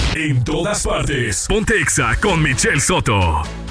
En todas partes. Ponte Exa con Michelle Soto.